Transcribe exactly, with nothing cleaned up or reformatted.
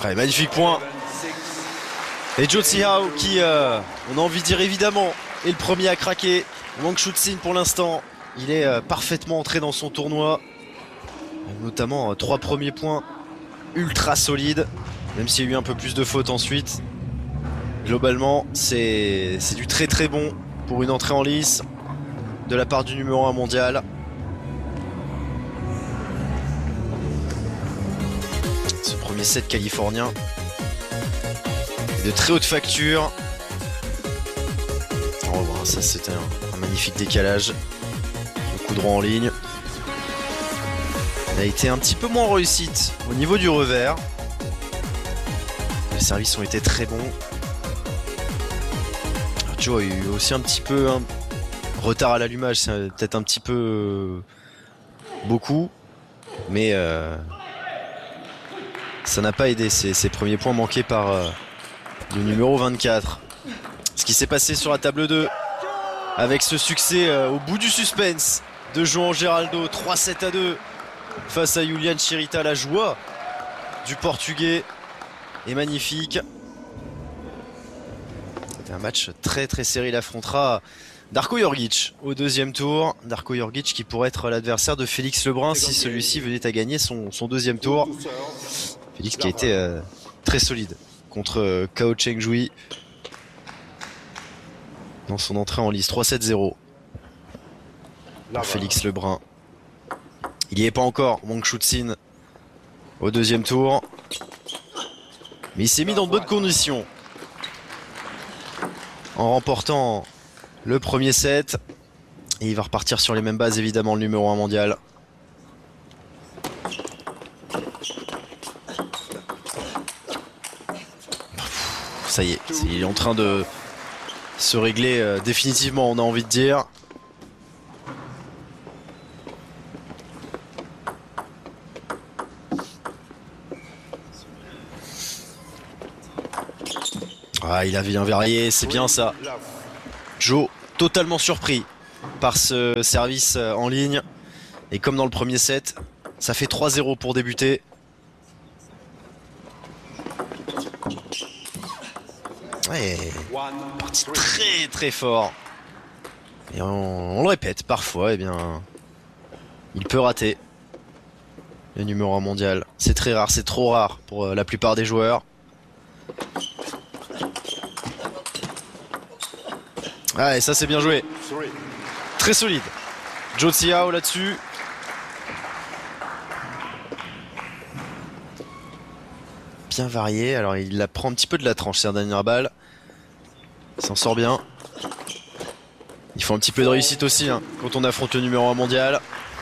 Ouais, magnifique point. Et Zhou Zhihao qui, euh, on a envie de dire évidemment, est le premier à craquer. Wang Chuqin pour l'instant, il est euh, parfaitement entré dans son tournoi. Notamment euh, trois premiers points ultra solides, même s'il y a eu un peu plus de fautes ensuite. Globalement, c'est du très très bon pour une entrée en lice de la part du numéro un mondial. Ce premier set californien de très haute facture. Oh, bah, ça c'était un, un magnifique décalage. Le coup droit en ligne. Il a été un petit peu moins réussite au niveau du revers. Les services ont été très bons. Alors, tu vois, il y a eu aussi un petit peu un retard à l'allumage, c'est peut-être un petit peu euh, beaucoup, mais euh, ça n'a pas aidé ces, ces premiers points manqués par euh, le numéro vingt-quatre. Ce qui s'est passé sur la table deux avec ce succès euh, au bout du suspense de João Geraldo, trois sept à deux face à Julian Chirita. La joie du Portugais est magnifique. C'était un match très très serré. Il affrontera Darko Jorgic au deuxième tour. Darko Jorgic qui pourrait être l'adversaire de Félix Lebrun si celui-ci venait à gagner son, son deuxième tour. Félix qui a été euh, très solide contre euh, Cao Cheng-Jui dans son entrée en lice. Trois sept zéro pour Félix Lebrun. Il n'y est pas encore, Wang Chuqin au deuxième tour. Mais il s'est mis dans de bonnes conditions en remportant le premier set. Et il va repartir sur les mêmes bases, évidemment, le numéro un mondial. Ça y est, il est en train de se régler euh, définitivement, on a envie de dire. Ah, il a bien varié, c'est bien ça. Joe, totalement surpris par ce service en ligne. Et comme dans le premier set, ça fait trois zéro pour débuter. Ouais, parti très très fort. Et on, on le répète, parfois, eh bien, il peut rater le numéro un mondial. C'est très rare, c'est trop rare pour la plupart des joueurs. Ah, et ça c'est bien joué. Très solide. Zhou Zhihao là-dessus. Bien varié. Alors il la prend un petit peu de la tranche, c'est la dernière balle. Il s'en sort bien. Il faut un petit peu de réussite aussi hein, quand on affronte le numéro un mondial.